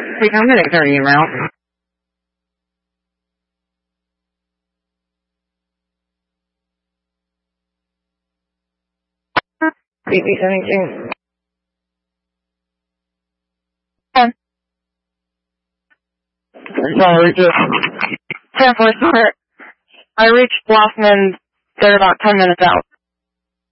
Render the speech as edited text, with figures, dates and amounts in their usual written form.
I'm going to carry you around. BB-17. Sorry, just... 10-4, I reached Blossman. They're about 10 minutes out.